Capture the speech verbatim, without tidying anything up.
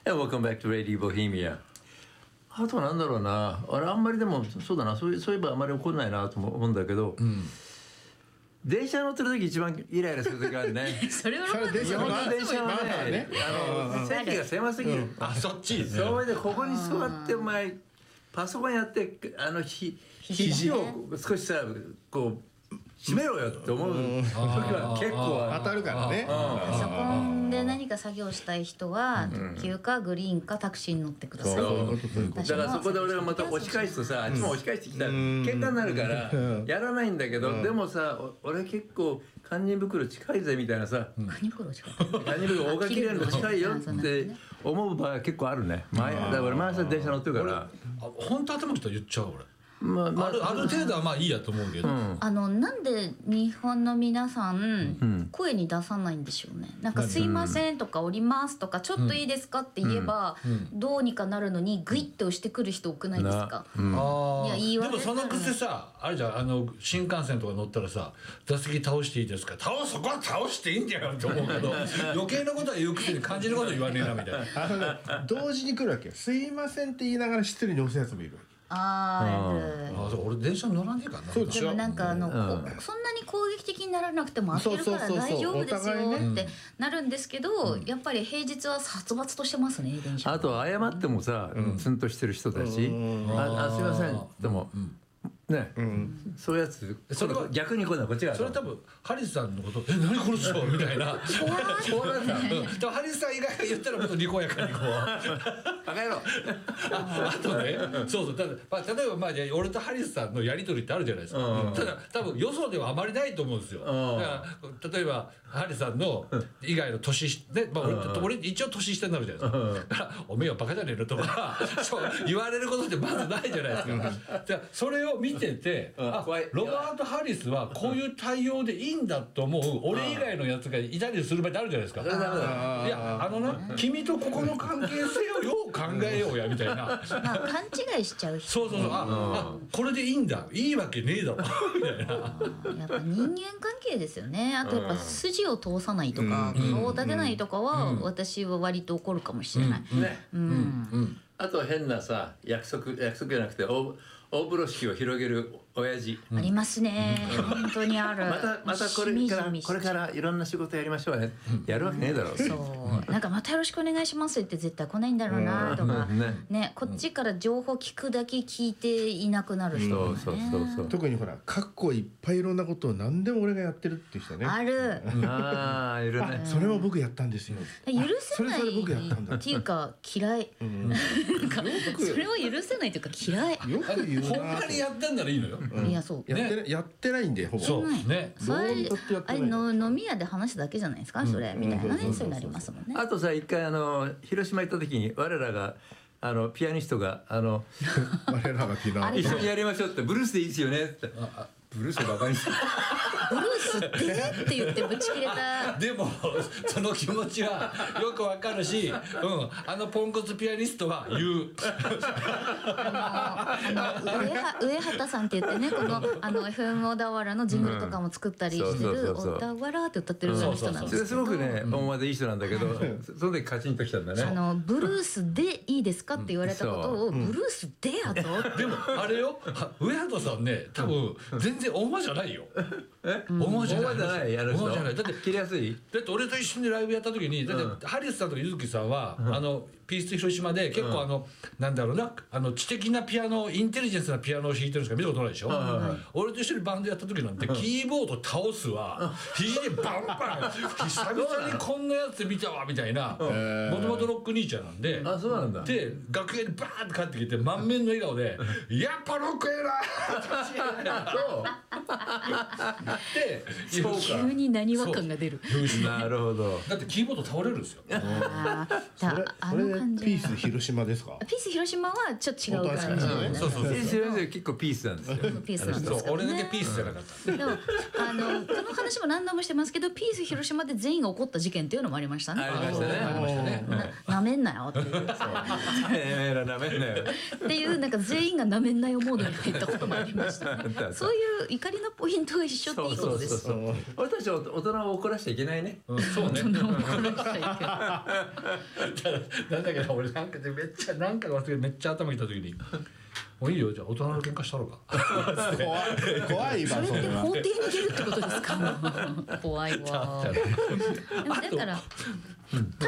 Welcome back to Radio Bohemia。あとなんだろうな、あれあんまりでもそうだな、そういそういえばあんまり怒んないなと思うんだけど、うん、電車乗ってる時一番イライラする時あるね。 それはまだ日本の電車はね、あの席が狭すぎる。 あ、そっち。 それでここに座ってお前パソコンやってあのひ肘を少しさこう閉めろよって思う時は結構当たるからね。 パソコンで何か作業したい人は特急かグリーンかタクシーに乗ってください。 だからそこで俺がまた押し返すとさ、あっちも押し返してきたら喧嘩になるからやらないんだけど、でもさ俺結構堪忍袋近いぜみたいなさ、 堪忍袋近い、 堪忍袋大垣入れるの近いよって思う場合結構あるね。前だから俺毎朝電車乗ってるから本当頭きたら言っちゃう俺。 まあまあ、 ある、ある程度はまあいいやと思うけど、うん、 あのなんで日本の皆さん、うん、声に出さないんでしょうね。なんか「すいません」とか「降ります」とか「ちょっといいですか」って言えば、うん、どうにかなるのにグイッて押してくる人多くないですか、うん、 あいや言い訳でもその癖さあれじゃん、あの新幹線とか乗ったらさ座席倒していいですか、倒そこは倒していいんだよって思うけど余計なことは言うくせに感じること言わねえなみたいな。 あの、ね、同時に来るわけよ。すいませんって言いながら失礼に押すやつもいるわけ。 ああ、俺電車乗らねえかな。 そうでもなんかあの、うん、そんなに攻撃的にならなくても開けるから大丈夫ですよってなるんですけど、うん、やっぱり平日は殺伐としてますね電車。 あと謝ってもさ、うん、ツンとしてる人だし、うん、ああすいませんでも、うんね、うん、そういうやつそれは逆にこうだこっちがそれ多分ハリスさんのこと「え何この人」みたいなそうなんだ、ね、 ハリスさん以外が言ったらもっとにこやかにこうバカ野郎あ, あとねそうそうただ、まあ、例えば、まあ、じゃあ俺とハリスさんのやり取りってあるじゃないですか、うん、ただ多分よそではあまりないと思うんですよ、うん、だから例えばハリスさんの以外の年で、まあ、俺, 俺一応年下になるじゃないですか、うん、だから「おめえはバカじゃねえの」とかそう言われることってまずないじゃないですか。じゃあそれを見てて、うん、あロバート・ハリスはこういう対応でいいんだと思う俺以外のやつがいたりする場合ってあるじゃないですか。いやあのな君とここの関係性をよう考えようやみたいな、まあ、 勘違いしちゃう人そうそうそうあ、あこれでいいんだいいわけねえだろみたいなやっぱ人間関係ですよね。あとやっぱ筋を通さないとか、うん、顔を立てないとかは、うん、私は割と怒るかもしれない、 うん、ね、うんうん、あと変なさ約束約束じゃなくて大大風呂敷を広げる親父、 うん、ありますね、うん、本当にある。 またまたこれからこれからいろんな仕事やりましょうね、うん、やるわけねえだろう、 そう、なんかまたよろしくお願いしますって絶対来ないんだろうなとか、うんね、ねこっちから情報聞くだけ聞いていなくなる人とかね、 そうそうそうそう、 特にほら過去いっぱいいろんなことを何でも俺がやってるって人ねあるああいるね、 それも僕やったんですよ、 許せないそれそれ僕やったんだっていうか嫌い、うん、なんかそれを許せないというか嫌いよく言うなほんまにやってんならいいのよ、 うん、いやそうやってない、やってないんでほぼそうね、 それあれの飲み屋で話すだけじゃないですか、うん、それみたいなね、そうになりますもんね。 あとさ一回あの広島行った時に我らがあのピアニストがあの我らがピアニスト一緒にやりましょうってブルースでいいですよねってああブルースバカにしてブルースってって言ってぶち切れたでもその気持ちはよくわかるし、うん、あのポンコツピアニストは言うあのあの 上, は上畑さんって言ってねこのあの エフエム 小田原のジングルとかも作ったりしてる小田原って歌ってる人なんですけど、 すごくね大和でいい人なんだけど、うん、その時カチンときたんだね。 あのブルースでいいですかって言われたことを、うん、ブルースでやとでもあれよ上畑さんね多分全然大間じゃないよえ大間じゃない、 大間じゃないやる人大間じゃないだって切りやすいだって俺と一緒にライブやった時にだって、うん、ハリスさんとか柚木さんは、うん、あのピース広島で結構あの、うん、なんだろうなあの知的なピアノインテリジェンスなピアノを弾いてるんですか見たことないでしょ、うん、俺と一緒にバンドやった時なんて、うん、キーボード倒すわ、うん、肘でバンバン久々にこんなやつ見たわみたいなもともとロック兄ちゃんなんであそうなんだで楽屋にバーンって帰ってきて満面の笑顔で「やっぱロックええな!」そうで急に何和感が出るなるほどだってキーボード倒れるんですよあそれあの感じピース広島ですか。 ピース広島はちょっと違う感じ、 ね、そうそうそうピース広島結構ピースなんですよピースなんですか、ね、 俺だけピースじゃなかったでもあのこの話も何度もしてますけどピース広島で全員が起こった事件っていうのもありましたね。 ありましたねありましたねな、なめんなよっていうなめんなよっていうなんか全員がなめんなよモードに入ったこともありましたねそういう怒りのポイントが一緒っいいことです。 そうそうそう俺たち大人を怒らしちゃいけないね。 うん、そうね。 怒らしちゃいけないなんだけど俺なんかでめっちゃなんか忘れてめっちゃ頭きた時にもういいよじゃあ大人の喧嘩したろうか怖い怖いわそれってそれは法廷に出るってことですか怖いわでもだから、多